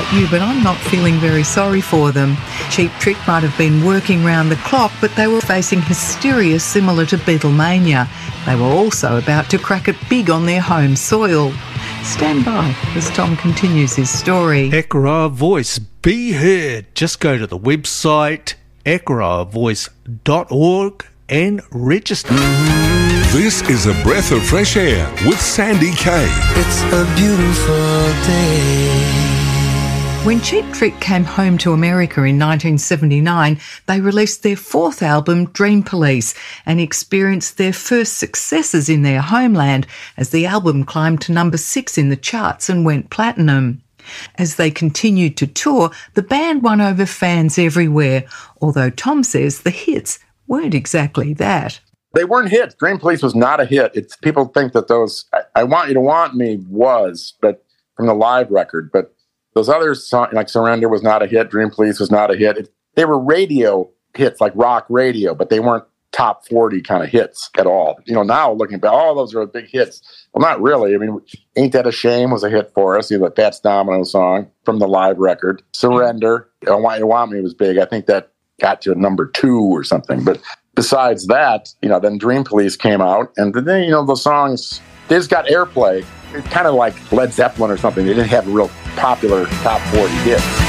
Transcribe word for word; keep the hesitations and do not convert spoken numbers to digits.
about you, but I'm not feeling very sorry for them. Cheap Trick might have been working round the clock, but they were facing hysteria similar to Beatlemania. They were also about to crack it big on their home soil. Stand by as Tom continues his story. Ekara Voice, be heard. Just go to the website ekara voice dot org and register. This is A Breath of Fresh Air with Sandy Kay. It's a beautiful day. When Cheap Trick came home to America in nineteen seventy-nine, they released their fourth album, Dream Police, and experienced their first successes in their homeland as the album climbed to number six in the charts and went platinum. As they continued to tour, the band won over fans everywhere, although Tom says the hits weren't exactly that. They weren't hits. Dream Police was not a hit. It's people think that those I, I Want You to Want Me was, but from the live record, but those other songs, like Surrender was not a hit, Dream Police was not a hit. It, they were radio hits, like rock radio, but they weren't top forty kind of hits at all. You know, now looking back, all those are big hits. Well, not really. I mean, Ain't That a Shame was a hit for us, you know, the Fats Domino song from the live record. Surrender, I Want You to Want Me was big. I think that got to a number two or something. But besides that, you know, then Dream Police came out, and then, you know, the songs, they just got airplay. It's kind of like Led Zeppelin or something. They didn't have real popular top forty hits.